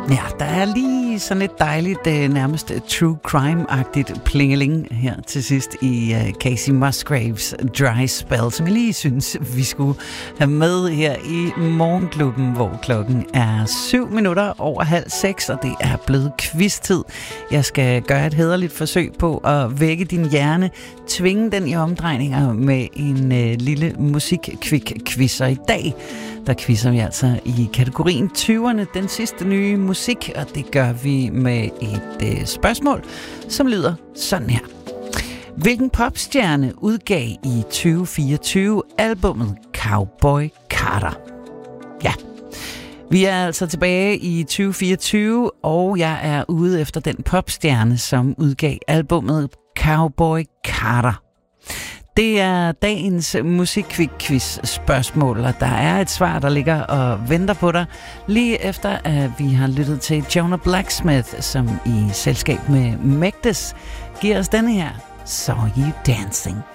Ja, der er lige sådan et dejligt, nærmest true crime-agtigt plingeling her til sidst i Casey Musgraves Dry Spell, som jeg lige synes, vi skulle have med her i Morgenklubben, hvor klokken er 6:07, og det er blevet quiz-tid. Jeg skal gøre et hæderligt forsøg på at vække din hjerne, tvinge den i omdrejninger med en lille musik-quiz. Og i dag, der quizzer vi altså i kategorien 20'erne, den sidste nye musik, og det gør vi med et spørgsmål, som lyder sådan her. Hvilken popstjerne udgav i 2024 albummet Cowboy Carter? Ja, vi er altså tilbage i 2024, og jeg er ude efter den popstjerne, som udgav albummet Cowboy Carter. Det er dagens musikquiz-spørgsmål, og der er et svar, der ligger og venter på dig, lige efter at vi har lyttet til Jonah Blacksmith, som i selskab med Megdes giver os denne her Saw You Dancing.